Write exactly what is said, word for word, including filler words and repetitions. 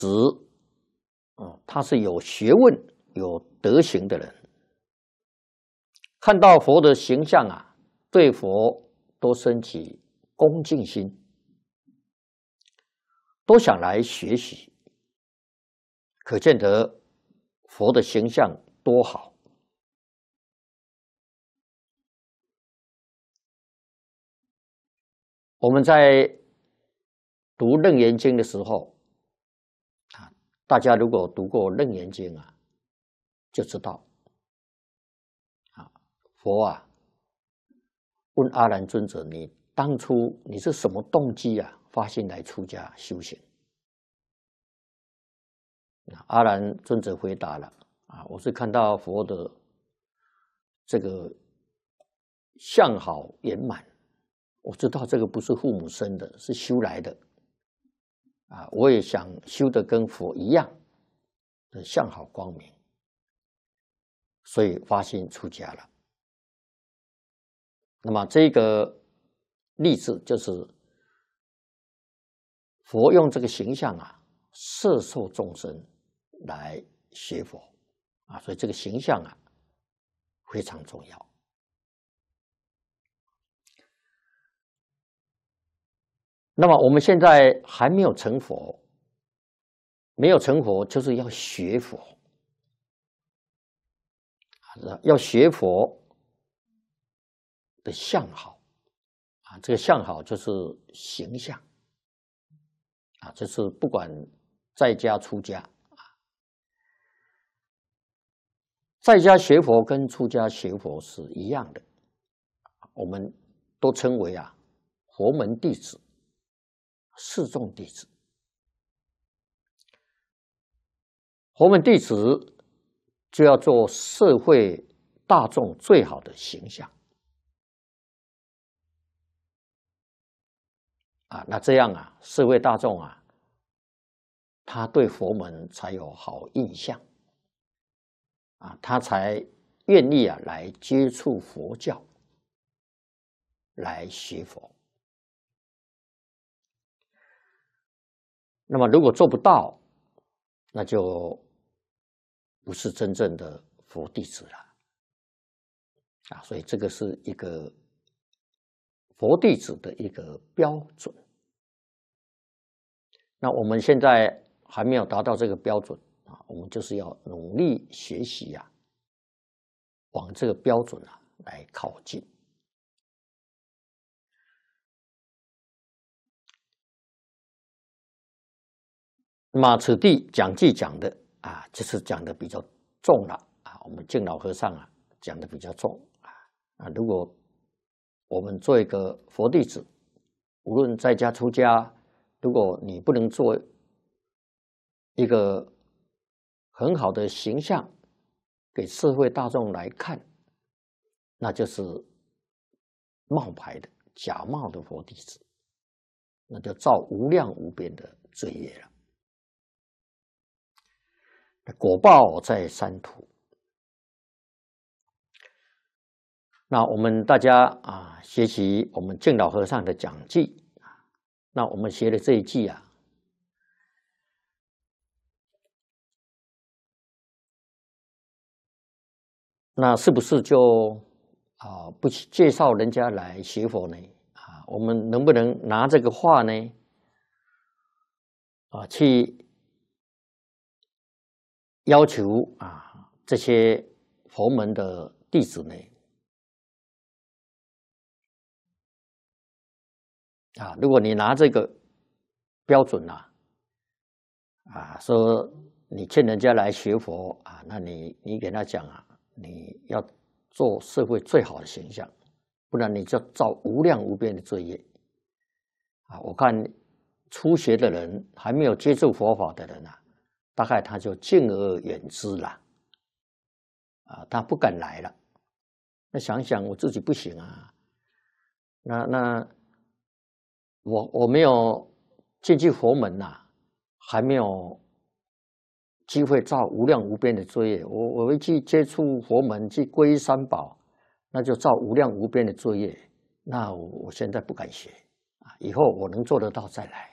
哦，他是有学问、有德行的人，看到佛的形象啊，对佛都升起恭敬心，都想来学习，可见得佛的形象多好。我们在读《楞严经》的时候，啊，大家如果读过《楞严经》啊，就知道，啊，佛啊问阿难尊者：“你当初你是什么动机啊，发心来出家修行？”阿难尊者回答了：“啊，我是看到佛的这个相好圆满。”我知道这个不是父母生的，是修来的，啊，我也想修得跟佛一样的相好光明，所以发心出家了。那么这个例子就是佛用这个形象啊，摄受众生来学佛啊，所以这个形象啊非常重要。那么我们现在还没有成佛，没有成佛就是要学佛，要学佛的相好啊，这个相好就是形象啊，就是不管在家出家啊，在家学佛跟出家学佛是一样的，我们都称为啊佛门弟子。四众弟子，佛门弟子就要做社会大众最好的形象啊，那这样啊，社会大众啊，他对佛门才有好印象啊，他才愿意啊来接触佛教，来学佛。那么如果做不到，那就不是真正的佛弟子了啊！所以这个是一个佛弟子的一个标准。那我们现在还没有达到这个标准啊，我们就是要努力学习啊，往这个标准啊来靠近。那么此地讲记讲的啊，就是讲的比较重了啊。我们净老和尚啊讲的比较重啊啊。如果我们做一个佛弟子，无论在家出家，如果你不能做一个很好的形象给社会大众来看，那就是冒牌的、假冒的佛弟子，那就造无量无边的罪业了。果报在三途。那我们大家啊，学习我们净老和尚的讲记啊，那我们学的这一记啊，那是不是就啊不介绍人家来学佛呢？啊，我们能不能拿这个话呢啊去要求啊这些佛门的弟子呢？啊，如果你拿这个标准啊，啊，说你劝人家来学佛啊，那你你给他讲啊，你要做社会最好的形象，不然你就造无量无边的罪业啊！我看初学的人还没有接触佛法的人啊，大概他就敬而远之了啊，他不敢来了。那想想我自己不行啊，那那。我我没有进去佛门呐、啊，还没有机会造无量无边的罪业。我我会去接触佛门，去皈依三宝，那就造无量无边的罪业。那我我现在不敢学啊，以后我能做得到再来。